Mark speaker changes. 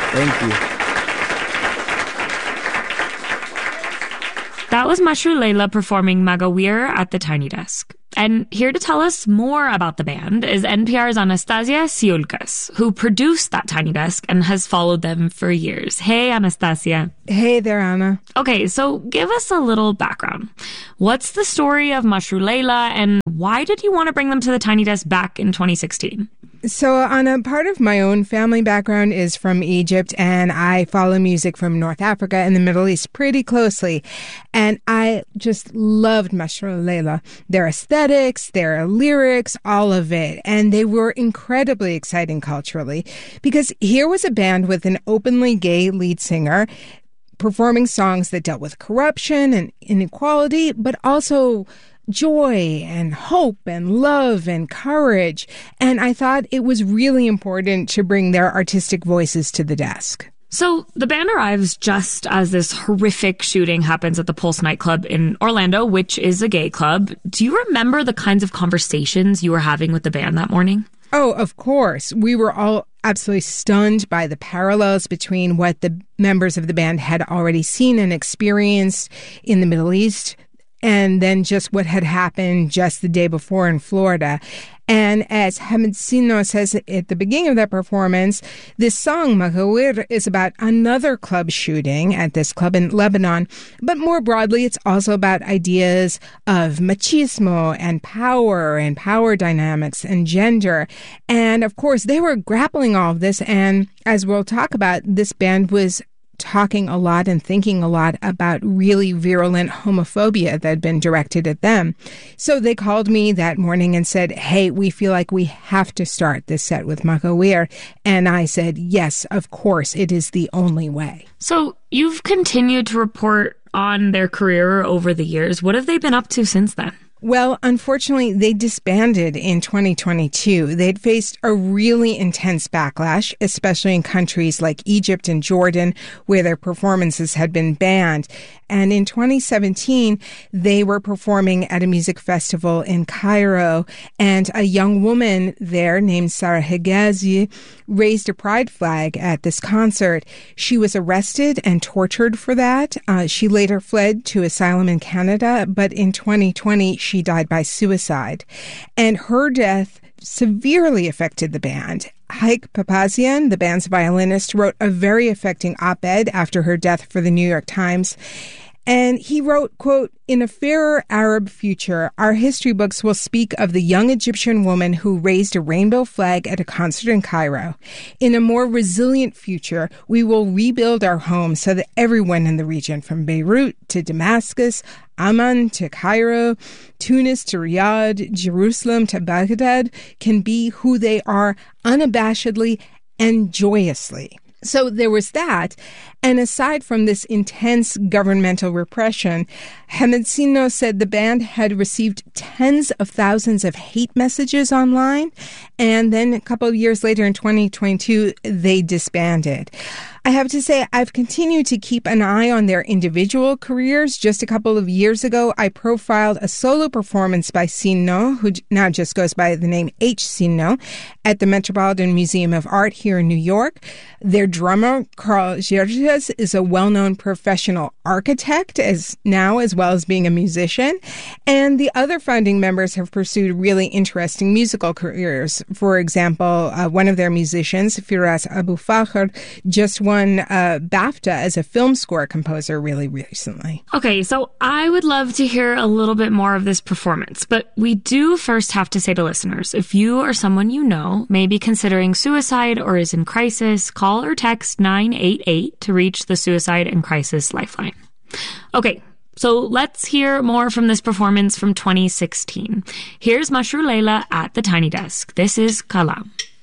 Speaker 1: Thank you.
Speaker 2: That was Mashru Leila performing Magawir at the Tiny Desk. And here to tell us more about the band is NPR's Anastasia Siulkas, who produced that Tiny Desk and has followed them for years. Hey, Anastasia.
Speaker 3: Hey there, Anna.
Speaker 2: Okay, so give us a little background. What's the story of Mashru Leila, and why did you want to bring them to the Tiny Desk back in 2016?
Speaker 3: So, Anna, part of my own family background is from Egypt, and I follow music from North Africa and the Middle East pretty closely. And I just loved Mashru Leila. Their aesthetics, their lyrics, all of it. And they were incredibly exciting culturally, because here was a band with an openly gay lead singer performing songs that dealt with corruption and inequality, but also joy and hope and love and courage. And I thought it was really important to bring their artistic voices to the desk.
Speaker 2: So the band arrives just as this horrific shooting happens at the Pulse nightclub in Orlando, which is a gay club. Do you remember the kinds of conversations you were having with the band that morning?
Speaker 3: Oh, of course. We were all absolutely stunned by the parallels between what the members of the band had already seen and experienced in the Middle East, and then just what had happened just the day before in Florida. And as Hamed Sinno says at the beginning of that performance, this song, Magawir, is about another club shooting at this club in Lebanon. But more broadly, it's also about ideas of machismo and power dynamics and gender. And of course, they were grappling all of this. And as we'll talk about, this band was talking a lot and thinking a lot about really virulent homophobia that had been directed at them. So they called me that morning and said, hey, we feel like we have to start this set with Magawir. And I said, yes, of course, it is the only way.
Speaker 2: So you've continued to report on their career over the years. What have they been up to since then?
Speaker 3: Well, unfortunately, they disbanded in 2022. They'd faced a really intense backlash, especially in countries like Egypt and Jordan, where their performances had been banned. And in 2017, they were performing at a music festival in Cairo, and a young woman there named Sarah Hegazi raised a pride flag at this concert. She was arrested and tortured for that. She later fled to asylum in Canada, but in 2020, she died by suicide. And her death severely affected the band. Haik Papazian, the band's violinist, wrote a very affecting op-ed after her death for the New York Times. And he wrote, quote, "In a fairer Arab future, our history books will speak of the young Egyptian woman who raised a rainbow flag at a concert in Cairo. In a more resilient future, we will rebuild our homes so that everyone in the region, from Beirut to Damascus, Amman to Cairo, Tunis to Riyadh, Jerusalem to Baghdad, can be who they are unabashedly and joyously." So there was that. And aside from this intense governmental repression, Hamed Sinno said the band had received tens of thousands of hate messages online. And then a couple of years later in 2022, they disbanded. I have to say, I've continued to keep an eye on their individual careers. Just a couple of years ago, I profiled a solo performance by Sinno, who now just goes by the name H. Sinno, at the Metropolitan Museum of Art here in New York. Their drummer, Carl Gierges, is a well-known professional architect as well as being a musician. And the other founding members have pursued really interesting musical careers. For example, one of their musicians, Firas Abu Fakr, just won BAFTA as a film score composer really recently.
Speaker 2: Okay, so I would love to hear a little bit more of this performance, but we do first have to say to listeners, if you or someone you know may be considering suicide or is in crisis, call or text 988 to reach the Suicide and Crisis Lifeline. Okay, so let's hear more from this performance from 2016. Here's Mashru Leila at the Tiny Desk. This is Kalam.